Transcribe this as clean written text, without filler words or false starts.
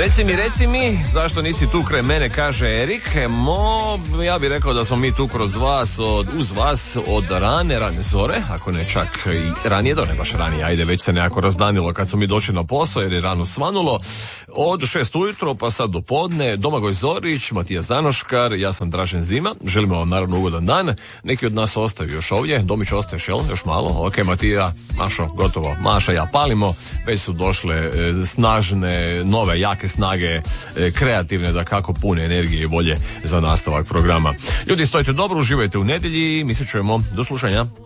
Reci mi, zašto nisi tu kraj mene, kaže Erik. Ja bih rekao da smo mi tu uz vas od rane zore, ako ne čak i ranije, ne baš ranije, ajde, već se nekako razdanilo kad smo mi došli na posao jer je rano svanulo. Od 6 ujutro pa sad do podne, Domagoj Zorić, Matija Zanoškar, ja sam Dražen Zima, želimo vam naravno ugodan dan. Neki od nas ostaju još ovdje, Domić ostaješ, jel? Još malo, ok, Matija, Mašo, gotovo, Maša, ja palimo, već su došle snažne, nove, jake snage, kreativne, da kako pune energije i volje za nastavak programa. Ljudi, stojite dobro, uživajte u nedjelji, mi se čujemo, do slušanja.